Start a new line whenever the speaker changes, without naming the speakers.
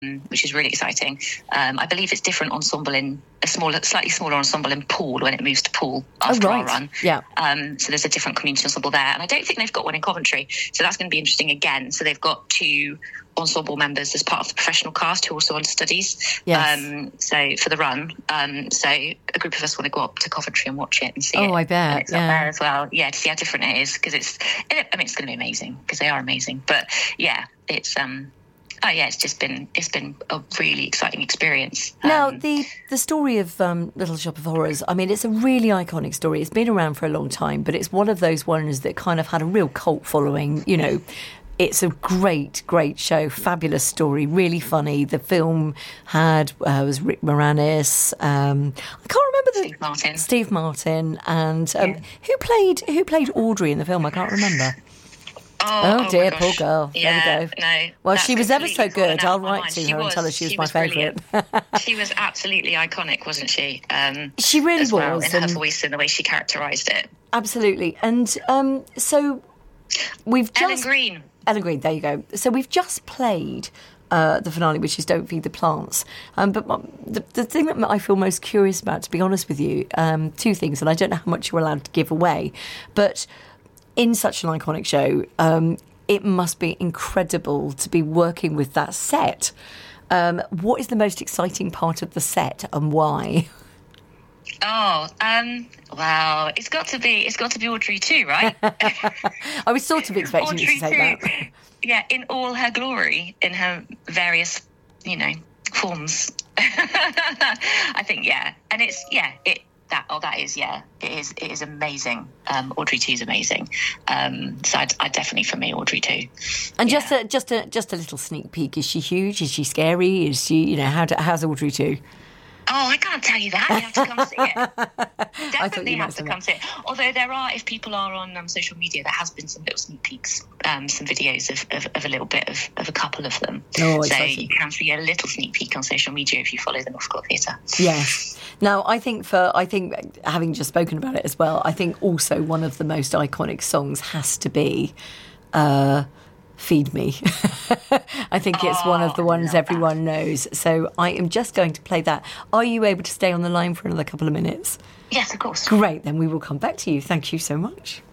which is really exciting. I believe it's different ensemble in slightly smaller ensemble in Poole when it moves to Poole after our run.
Yeah.
So there's a different community ensemble there, and I don't think they've got one in Coventry. So that's going to be interesting again. So they've got 2 ensemble members as part of the professional cast who are also understudies.
Yes.
So for the run, so a group of us want to go up to Coventry and watch it and see it.
Oh, I bet.
It's up there as well. Yeah, to see how different it is, because it's going to be amazing, because they are amazing. But yeah, it's it's been a really exciting experience.
Now, the story of Little Shop of Horrors, I mean, it's a really iconic story. It's been around for a long time, but it's one of those ones that kind of had a real cult following, you know. It's a great, great show, fabulous story, really funny. The film was Rick Moranis. I can't remember Steve Martin, and who played Audrey in the film? I can't remember. Oh dear, poor girl.
Yeah,
there we go.
No,
well, she was ever so good. I'll write to her and tell her she was my favourite.
She was absolutely iconic, wasn't she?
She really was.
Well, in her voice and the way she characterised it.
Absolutely. And so we've just... Ellen Green, there you go. So we've just played the finale, which is Don't Feed the Plants. But the thing that I feel most curious about, to be honest with you, 2 things, and I don't know how much you're allowed to give away, but in such an iconic show, it must be incredible to be working with that set. What is the most exciting part of the set, and why?
Oh, wow! It's got to be Audrey too, right?
I was sort of expecting you to say that.
Yeah, in all her glory, in her various, forms. I think, and it is amazing. Audrey 2 is amazing. So I definitely, for me, Audrey 2.
And just a little sneak peek. Is she huge? Is she scary? Is she, how's Audrey 2?
Oh, I can't tell you that. You have to come see it. Definitely have to come see it. Although if people are on social media, there has been some little sneak peeks, some videos of a little bit of a couple of them.
Oh,
so you can see a little sneak peek on social media if you follow the Northcote Theatre.
Yes. Now, I think having just spoken about it as well, I think also one of the most iconic songs has to be Feed Me. I think it's one of the ones everyone knows. So I am just going to play that. Are you able to stay on the line for another couple of minutes?
Yes, of course.
Great, then we will come back to you. Thank you so much.